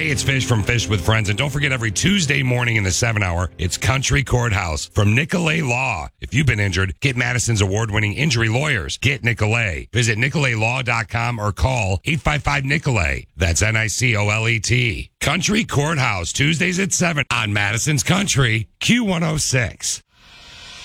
Hey, it's Fish from Fish with Friends. And don't forget, every Tuesday morning in the 7 hour, it's Country Courthouse from Nicolay Law. If you've been injured, get Madison's award-winning injury lawyers. Get Nicolay. Visit NicolayLaw.com or call 855-NICOLAY. That's NICOLET. Country Courthouse, Tuesdays at 7 on Madison's Country, Q106.